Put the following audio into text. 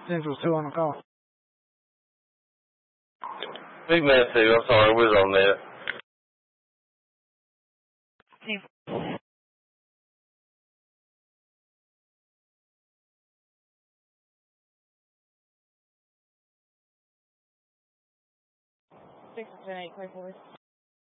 Central 2 on the call. Big man, Steve. I'm sorry, we was on there. Six 10 8 24.